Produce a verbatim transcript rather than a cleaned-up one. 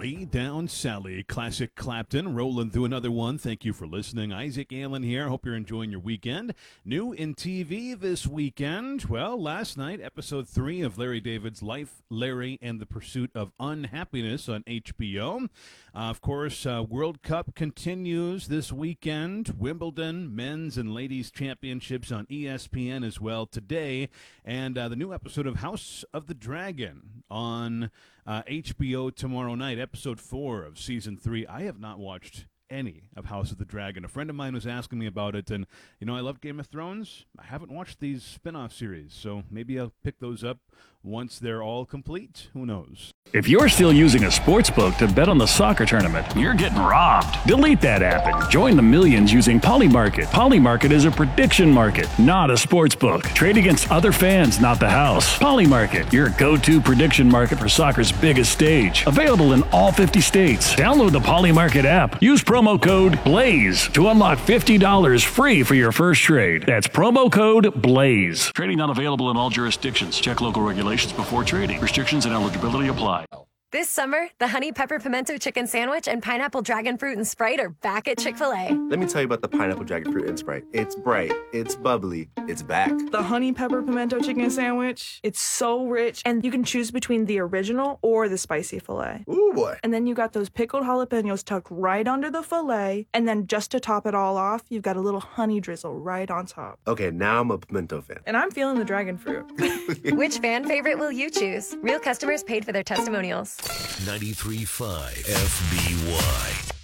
Lay Down Sally, classic Clapton, rolling through another one. Thank you for listening. Isaac Allen here. Hope you're enjoying your weekend. New in T V this weekend. Well, last night, episode three of Larry David's Life, Larry, and the Pursuit of Unhappiness on H B O. Uh, of course, uh, World Cup continues this weekend. Wimbledon, men's and ladies championships on E S P N as well today. And uh, the new episode of House of the Dragon on uh, H B O tomorrow night, episode four of season three. I have not watched any of House of the Dragon. A friend of mine was asking me about it, and, you know, I love Game of Thrones. I haven't watched these spin-off series, so maybe I'll pick those up once they're all complete. Who knows? If you're still using a sports book to bet on the soccer tournament, you're getting robbed. Delete that app and join the millions using Polymarket. Polymarket is a prediction market, not a sports book. Trade against other fans, not the house. Polymarket, your go-to prediction market for soccer's biggest stage. Available in all fifty states. Download the Polymarket app. Use promo code BLAZE to unlock fifty dollars free for your first trade. That's promo code BLAZE. Trading not available in all jurisdictions. Check local regulations before trading. Restrictions and eligibility apply. This summer, the Honey Pepper Pimento Chicken Sandwich and Pineapple Dragon Fruit and Sprite are back at Chick-fil-A. Let me tell you about the Pineapple Dragon Fruit and Sprite. It's bright, it's bubbly, it's back. The Honey Pepper Pimento Chicken Sandwich, it's so rich, and you can choose between the original or the spicy filet. Ooh, boy. And then you got those pickled jalapenos tucked right under the filet, and then just to top it all off, you've got a little honey drizzle right on top. Okay, now I'm a pimento fan. And I'm feeling the dragon fruit. Which fan favorite will you choose? Real customers paid for their testimonials. ninety-three point five F B Y.